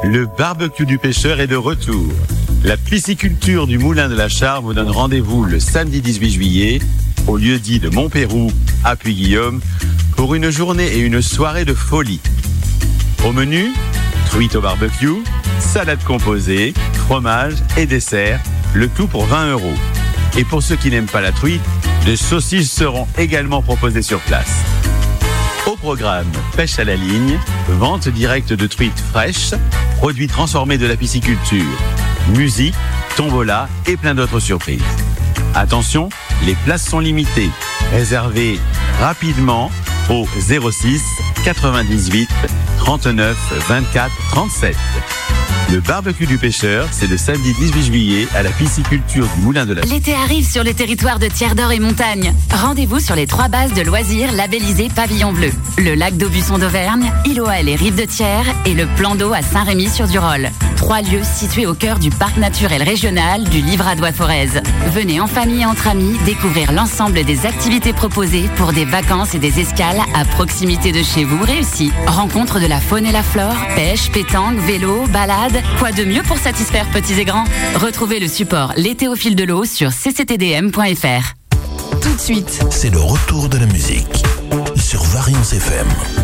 Le barbecue du pêcheur est de retour. La pisciculture du Moulin de la Char vous donne rendez-vous le samedi 18 juillet au lieu-dit de Montpérou à Puy-Guillaume pour une journée et une soirée de folie. Au menu, truite au barbecue, salade composée, fromage et dessert, le tout pour 20 €. Et pour ceux qui n'aiment pas la truite, des saucisses seront également proposées sur place. Au programme, pêche à la ligne, vente directe de truites fraîches, produits transformés de la pisciculture, musique, tombola et plein d'autres surprises. Attention, les places sont limitées. Réservez rapidement au 06 98 39 24 37. Le barbecue du pêcheur, c'est le samedi 18 juillet à la pisciculture du Moulin de la Char. L'été arrive sur le territoire de Thiers d'Or et Montagne. Rendez-vous sur les 3 bases de loisirs labellisées Pavillon Bleu. Le lac d'Aubusson d'Auvergne, Iloa et les rives de Thiers et le plan d'eau à Saint-Rémy-sur-du-Rolle. 3 lieux situés au cœur du parc naturel régional du Livradois-Forez. Venez en famille et entre amis découvrir l'ensemble des activités proposées pour des vacances et des escales à proximité de chez vous réussies. Rencontre de la faune et la flore, pêche, pétanque, vélo, balade. Quoi de mieux pour satisfaire petits et grands? Retrouvez le support L'été au fil de l'eau sur cctdm.fr. Tout de suite, c'est le retour de la musique sur Variance FM.